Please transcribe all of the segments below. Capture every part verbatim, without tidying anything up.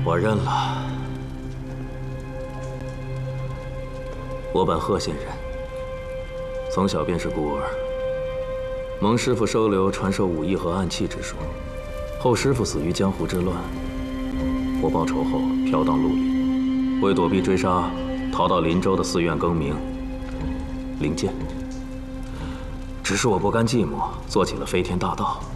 我认了。我本贺县人，从小便是孤儿。蒙师傅收留传授武艺和暗器之术，后师傅死于江湖之乱。我报仇后飘荡陆林，为躲避追杀，逃到林州的寺院更名灵剑。只是我不甘寂寞，做起了飞天大盗。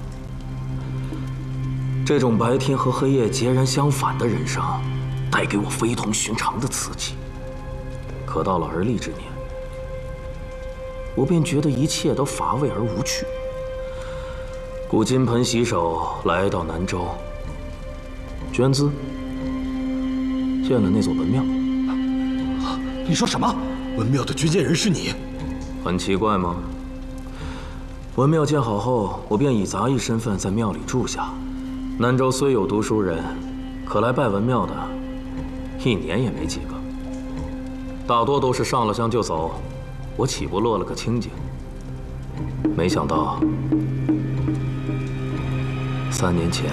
这种白天和黑夜截然相反的人生，带给我非同寻常的刺激。可到了而立之年，我便觉得一切都乏味而无趣。故金盆洗手，来到南州，捐资建了那座文庙。 你说什么？文庙的捐建人是你？ 很奇怪吗？文庙建好后，我便以杂役身份在庙里住下。南州虽有读书人，可来拜文庙的，一年也没几个，大多都是上了香就走。我岂不落了个清净？没想到，三年前，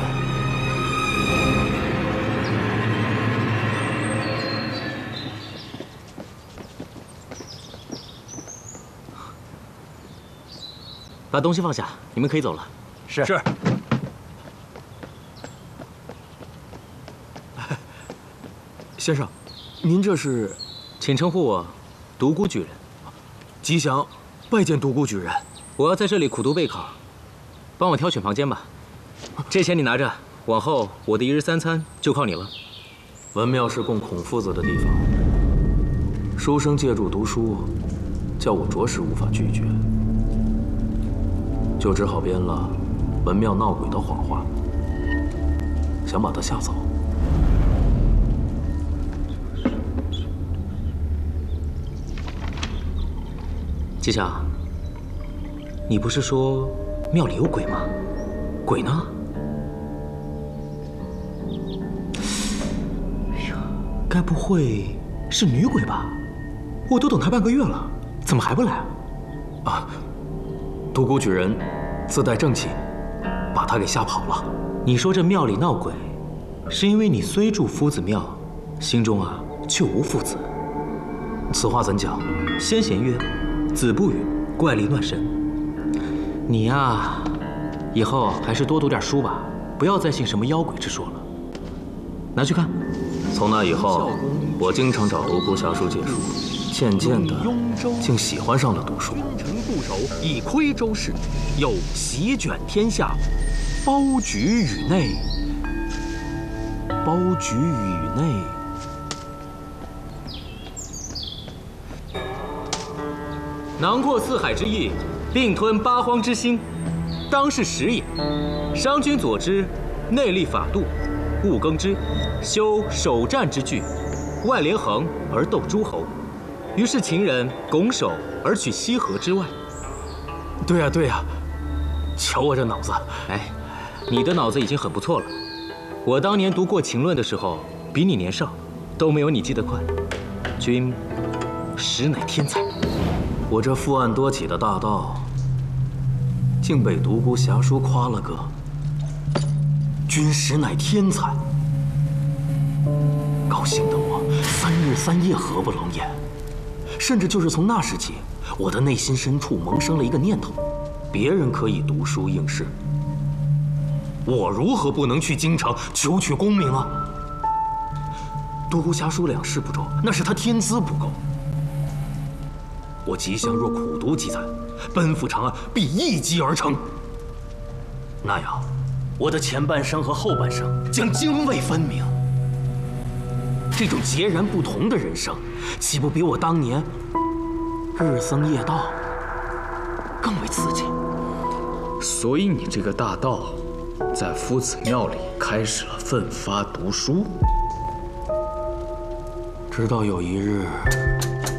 把东西放下，你们可以走了。 是是。 先生，您这是？ 请称呼我独孤举人。 吉祥，拜见独孤举人。 我要在这里苦读备考，帮我挑选房间吧。这钱你拿着，往后我的一日三餐就靠你了。 文庙是供孔夫子的地方，书生借住读书，叫我着实无法拒绝，就只好编了文庙闹鬼的谎话，想把他吓走。 吉祥，你不是说庙里有鬼吗？鬼呢？哎呀，该不会是女鬼吧？我都等她半个月了，怎么还不来啊？ 啊，独孤举人自带正气，把他给吓跑了。 你说这庙里闹鬼，是因为你虽住夫子庙，心中啊却无父子。 此话怎讲？ 先贤曰：“子不语，怪力乱神。”你呀，以后还是多读点书吧，不要再信什么妖鬼之说了。拿去看。 从那以后，我经常找独孤侠书借书，渐渐的竟喜欢上了读书。 君臣固守，以窥周室，又席卷天下，包举宇内。 包举宇内。 囊括四海之意，并吞八荒之心，当是时也。商君佐之，内立法度，务耕之，修守战之具，外连横而斗诸侯。于是秦人拱手而取西河之外。 对呀对呀，瞧我这脑子！ 哎，你的脑子已经很不错了。我当年读过秦论的时候，比你年少，都没有你记得快。君实乃天才。 我这负案多起的大盗，竟被独孤侠书夸了个“君实乃天才”，高兴的我三日三夜合不拢眼。甚至就是从那时起，我的内心深处萌生了一个念头：别人可以读书应试，我如何不能去京城求取功名啊？独孤侠书两事不周，那是他天资不够。我吉祥若苦读几载，奔赴长安，必一击而成。那样，我的前半生和后半生将泾渭分明。这种截然不同的人生，岂不比我当年日僧夜道更为刺激？ 所以你这个大盗，在夫子庙里开始了奋发读书， 直到有一日。